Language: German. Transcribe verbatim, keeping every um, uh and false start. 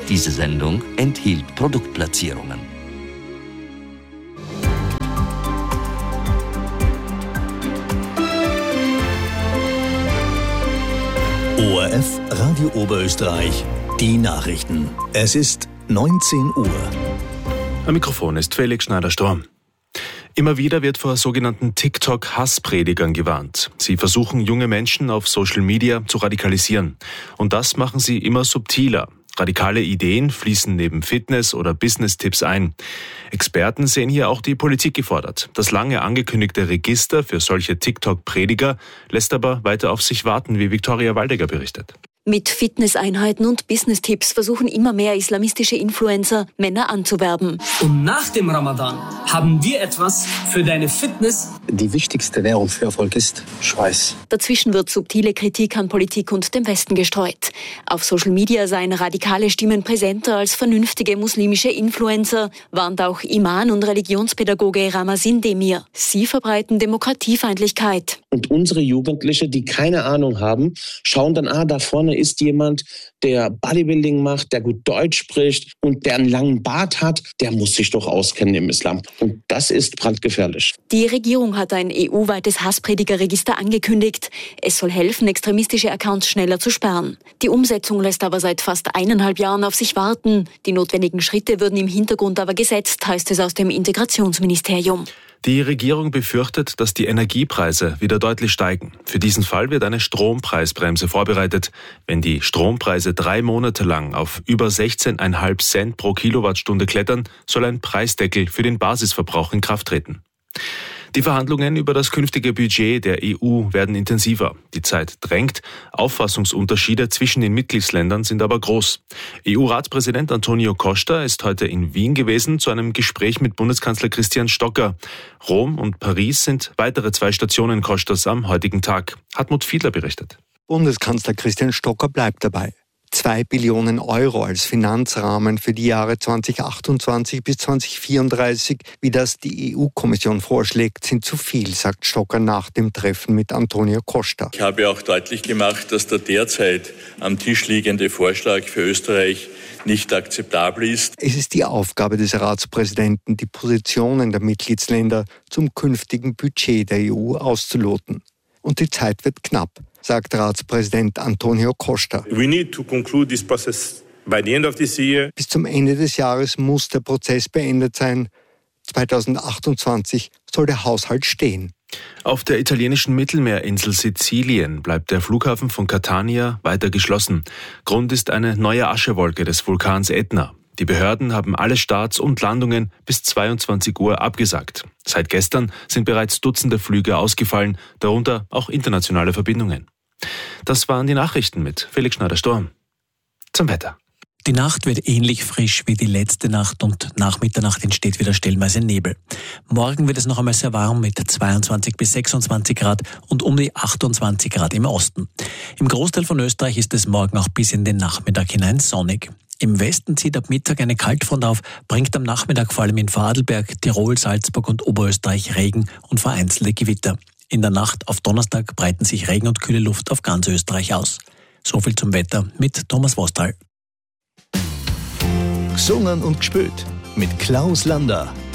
Diese Sendung enthielt Produktplatzierungen. O R F Radio Oberösterreich, die Nachrichten. Es ist neunzehn Uhr. Am Mikrofon ist Felix Schneider-Storm. Immer wieder wird vor sogenannten TikTok-Hasspredigern gewarnt. Sie versuchen, junge Menschen auf Social Media zu radikalisieren. Und das machen sie immer subtiler. Radikale Ideen fließen neben Fitness- oder Business-Tipps ein. Experten sehen hier auch die Politik gefordert. Das lange angekündigte Register für solche TikTok-Prediger lässt aber weiter auf sich warten, wie Viktoria Waldegger berichtet. Mit Fitnesseinheiten und Business-Tipps versuchen immer mehr islamistische Influencer, Männer anzuwerben. Und nach dem Ramadan haben wir etwas für deine Fitness. Die wichtigste Währung für Erfolg ist Schweiß. Dazwischen wird subtile Kritik an Politik und dem Westen gestreut. Auf Social Media seien radikale Stimmen präsenter als vernünftige muslimische Influencer, warnt auch Iman und Religionspädagoge Ramazin Demir. Sie verbreiten Demokratiefeindlichkeit. Und unsere Jugendliche, die keine Ahnung haben, schauen dann, ah, da vorne ist jemand, der Bodybuilding macht, der gut Deutsch spricht und der einen langen Bart hat, der muss sich doch auskennen im Islam. Und das ist brandgefährlich. Die Regierung hat ein E U-weites Hasspredigerregister angekündigt. Es soll helfen, extremistische Accounts schneller zu sperren. Die Umsetzung lässt aber seit fast eineinhalb Jahren auf sich warten. Die notwendigen Schritte würden im Hintergrund aber gesetzt, heißt es aus dem Integrationsministerium. Die Regierung befürchtet, dass die Energiepreise wieder deutlich steigen. Für diesen Fall wird eine Strompreisbremse vorbereitet. Wenn die Strompreise drei Monate lang auf über sechzehn Komma fünf Cent pro Kilowattstunde klettern, soll ein Preisdeckel für den Basisverbrauch in Kraft treten. Die Verhandlungen über das künftige Budget der E U werden intensiver. Die Zeit drängt. Auffassungsunterschiede zwischen den Mitgliedsländern sind aber groß. E U-Ratspräsident Antonio Costa ist heute in Wien gewesen zu einem Gespräch mit Bundeskanzler Christian Stocker. Rom und Paris sind weitere zwei Stationen Costas am heutigen Tag. Hartmut Fiedler berichtet. Bundeskanzler Christian Stocker bleibt dabei. Zwei Billionen Euro als Finanzrahmen für die Jahre zweitausendachtundzwanzig bis zweitausendvierunddreißig, wie das die E U-Kommission vorschlägt, sind zu viel, sagt Stocker nach dem Treffen mit Antonio Costa. Ich habe auch deutlich gemacht, dass der derzeit am Tisch liegende Vorschlag für Österreich nicht akzeptabel ist. Es ist die Aufgabe des Ratspräsidenten, die Positionen der Mitgliedsländer zum künftigen Budget der E U auszuloten. Und die Zeit wird knapp, sagt Ratspräsident Antonio Costa. We need to conclude this process by the end of this year. Bis zum Ende des Jahres muss der Prozess beendet sein. zweitausendachtundzwanzig soll der Haushalt stehen. Auf der italienischen Mittelmeerinsel Sizilien bleibt der Flughafen von Catania weiter geschlossen. Grund ist eine neue Aschewolke des Vulkans Ätna. Die Behörden haben alle Starts und Landungen bis zweiundzwanzig Uhr abgesagt. Seit gestern sind bereits Dutzende Flüge ausgefallen, darunter auch internationale Verbindungen. Das waren die Nachrichten mit Felix Schneider-Storm. Zum Wetter. Die Nacht wird ähnlich frisch wie die letzte Nacht und nach Mitternacht entsteht wieder stellenweise Nebel. Morgen wird es noch einmal sehr warm mit zweiundzwanzig bis sechsundzwanzig Grad und um die achtundzwanzig Grad im Osten. Im Großteil von Österreich ist es morgen auch bis in den Nachmittag hinein sonnig. Im Westen zieht ab Mittag eine Kaltfront auf, bringt am Nachmittag vor allem in Vorarlberg, Tirol, Salzburg und Oberösterreich Regen und vereinzelte Gewitter. In der Nacht auf Donnerstag breiten sich Regen und kühle Luft auf ganz Österreich aus. So viel zum Wetter mit Thomas Vostal. Gesungen und gespielt mit Klaus Lander.